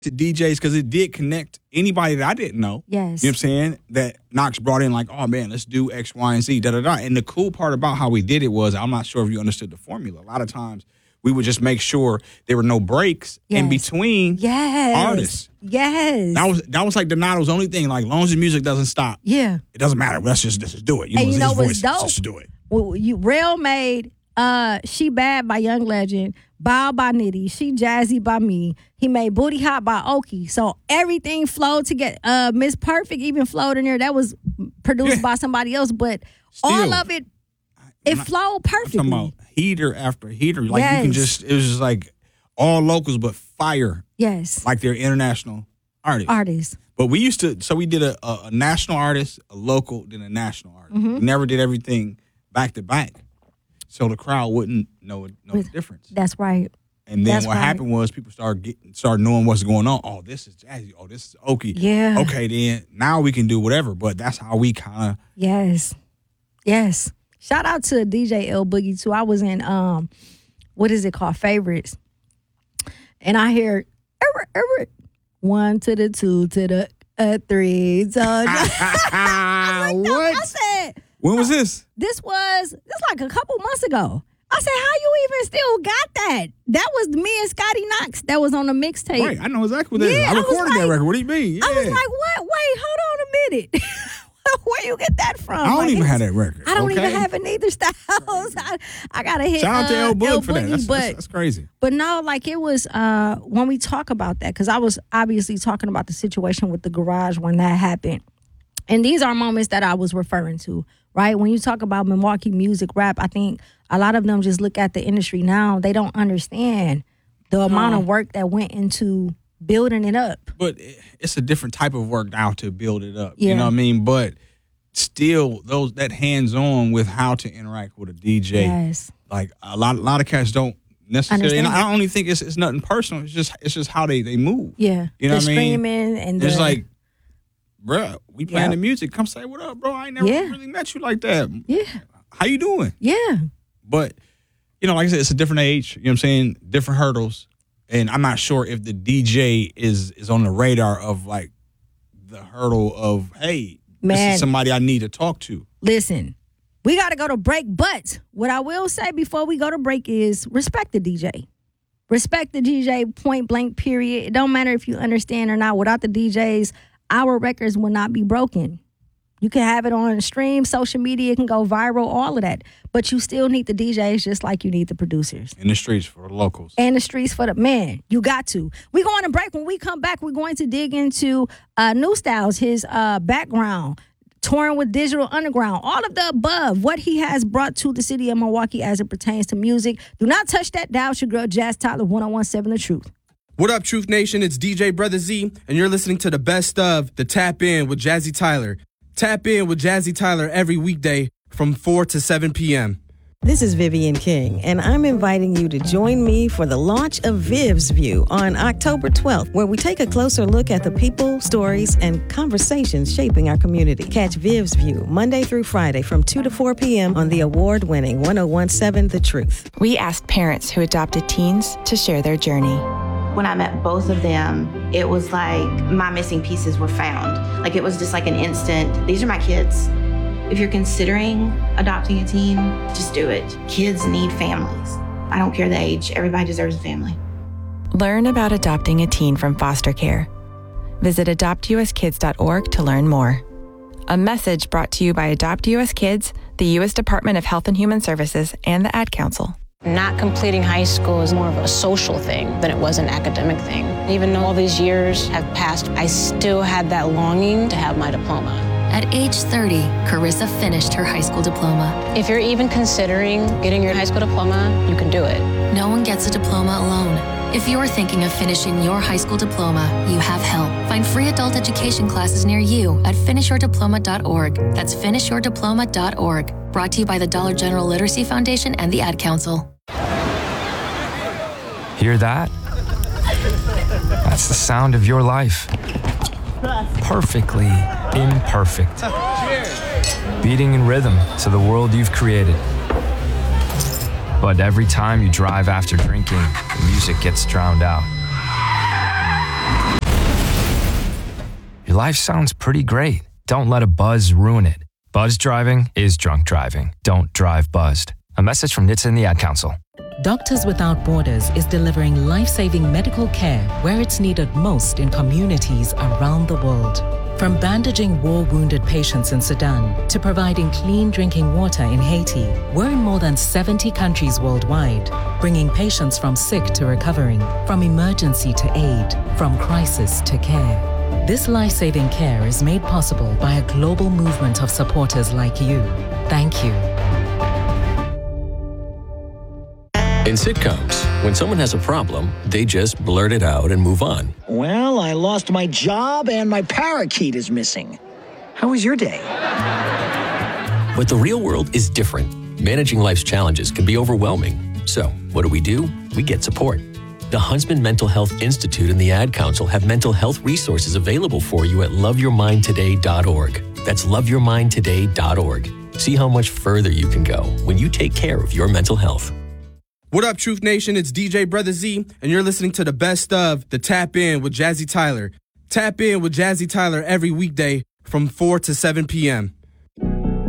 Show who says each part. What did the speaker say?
Speaker 1: to DJs because it did connect anybody that I didn't know.
Speaker 2: Yes.
Speaker 1: You know what I'm saying? That Knox brought in like, oh, man, let's do X, Y, and Z, da-da-da. And the cool part about how we did it was, I'm not sure if you understood the formula. A lot of times we would just make sure there were no breaks in between artists.
Speaker 2: Yes.
Speaker 1: That was like Donato's only thing. Like, as long as the music doesn't stop,
Speaker 2: it
Speaker 1: doesn't matter. Let's just do it. You know,
Speaker 2: and you know
Speaker 1: his
Speaker 2: what's
Speaker 1: voice,
Speaker 2: dope?
Speaker 1: let's just do it.
Speaker 2: Well, Rail made She Bad by Young Legend, Bow by Nitty, She Jazzy by me. He made Booty Hot by Oki. So everything flowed to get Miss Perfect even flowed in there. That was produced by somebody else, but all of it flowed perfectly.
Speaker 1: I'm talking about heater after heater. Like you can just, it was just like all locals but fire.
Speaker 2: Yes.
Speaker 1: Like they're international artists. But we used to, so we did a national artist, a local, then a national artist.
Speaker 2: Mm-hmm.
Speaker 1: We never did everything back to back. So the crowd wouldn't know the difference.
Speaker 2: That's right.
Speaker 1: And then what happened was people started knowing what's going on. Oh, this is Jazzy. Oh, this is Oki.
Speaker 2: Yeah.
Speaker 1: Okay, then now we can do whatever. But that's how we kind of.
Speaker 2: Yes. Shout out to DJ L Boogie too. I was in what is it called? Favorites. And I hear 1 to the 2 to the 3. So I was like,
Speaker 1: what?
Speaker 2: I said,
Speaker 1: when was this?
Speaker 2: This like a couple months ago. I said, how you even still got that? That was me and Scotty Knox that was on the mixtape.
Speaker 1: Right, I know exactly what that is. I recorded that record. What do you mean? Yeah.
Speaker 2: I was like, what? Wait, hold on a minute. Where you get that from?
Speaker 1: I don't even have that record.
Speaker 2: I don't even have it neither, Styles. I got to hit
Speaker 1: Shout out to L Boogie for that.
Speaker 2: But
Speaker 1: that's crazy.
Speaker 2: But no, like it was, when we talk about that, because I was obviously talking about the situation with the garage when that happened. And these are moments that I was referring to, right? When you talk about Milwaukee music, rap, I think a lot of them just look at the industry now. They don't understand the amount of work that went into building it up.
Speaker 1: But it's a different type of work now to build it up.
Speaker 2: Yeah.
Speaker 1: You know what I mean? But still, that hands-on with how to interact with a DJ.
Speaker 2: Yes.
Speaker 1: Like a lot of cats don't necessarily. And I don't even think it's nothing personal. It's just how they move.
Speaker 2: Yeah.
Speaker 1: You know what I mean?
Speaker 2: Screaming and
Speaker 1: it's like, bruh, we playing the music. Come say what up, bro. I ain't never really met you like that.
Speaker 2: Yeah.
Speaker 1: How you doing?
Speaker 2: Yeah.
Speaker 1: But, you know, like I said, it's a different age. You know what I'm saying? Different hurdles. And I'm not sure if the DJ is on the radar of, like, the hurdle of, hey, this is somebody I need to talk to.
Speaker 2: Listen, we got to go to break. But what I will say before we go to break is respect the DJ. Respect the DJ, point blank, period. It don't matter if you understand or not. Without the DJs, our records will not be broken. You can have it on stream, social media, it can go viral, all of that. But you still need the DJs just like you need the producers.
Speaker 1: In the streets for the locals.
Speaker 2: And the streets for the man. You got to. We're going to break. When we come back, we're going to dig into New Styles, his background, touring with Digital Underground, all of the above, what he has brought to the city of Milwaukee as it pertains to music. Do not touch that dial. It's your girl, Jazz Tyler, 101.7 The Truth.
Speaker 3: What up, Truth Nation? It's DJ Brother Z, and you're listening to the best of the Tap In with Jazzy Tyler. Tap in with Jazzy Tyler every weekday from 4 to 7 p.m.
Speaker 4: This is Vivian King, and I'm inviting you to join me for the launch of Viv's View on October 12th, where we take a closer look at the people, stories, and conversations shaping our community. Catch Viv's View Monday through Friday from 2 to 4 p.m. on the award-winning 101.7 The Truth.
Speaker 5: We asked parents who adopted teens to share their journey.
Speaker 6: When I met both of them, it was like my missing pieces were found. Like it was just like an instant, these are my kids. If you're considering adopting a teen, just do it. Kids need families. I don't care the age, everybody deserves a family.
Speaker 5: Learn about adopting a teen from foster care. Visit adoptuskids.org to learn more. A message brought to you by Adopt US Kids, the U.S. Department of Health and Human Services, and the Ad Council.
Speaker 7: Not completing high school is more of a social thing than it was an academic thing. Even though all these years have passed, I still had that longing to have my diploma.
Speaker 8: At age 30, Carissa finished her high school diploma.
Speaker 7: If you're even considering getting your high school diploma, you can do it.
Speaker 8: No one gets a diploma alone. If you're thinking of finishing your high school diploma, you have help. Find free adult education classes near you at finishyourdiploma.org. That's finishyourdiploma.org. Brought to you by the Dollar General Literacy Foundation and the Ad Council.
Speaker 9: Hear that? That's the sound of your life. Perfectly imperfect. Beating in rhythm to the world you've created. But every time you drive after drinking, the music gets drowned out. life sounds pretty great. Don't let a buzz ruin it. Buzz driving is drunk driving. Don't drive buzzed. A message from NHTSA and the Ad Council.
Speaker 10: Doctors Without Borders is delivering life-saving medical care where it's needed most in communities around the world. From bandaging war-wounded patients in Sudan to providing clean drinking water in Haiti, we're in more than 70 countries worldwide, bringing patients from sick to recovering, from emergency to aid, from crisis to care. This life-saving care is made possible by a global movement of supporters like you. Thank you.
Speaker 11: In sitcoms, when someone has a problem, they just blurt it out and move on.
Speaker 12: Well, I lost my job and my parakeet is missing. How was your day?
Speaker 11: But the real world is different. Managing life's challenges can be overwhelming. So, what do? We get support. The Huntsman Mental Health Institute and the Ad Council have mental health resources available for you at loveyourmindtoday.org. That's loveyourmindtoday.org. See how much further you can go when you take care of your mental health.
Speaker 3: What up, Truth Nation? It's DJ Brother Z, and you're listening to the best of the Tap In with Jazzy Tyler. Tap In with Jazzy Tyler every weekday from 4 to 7 p.m.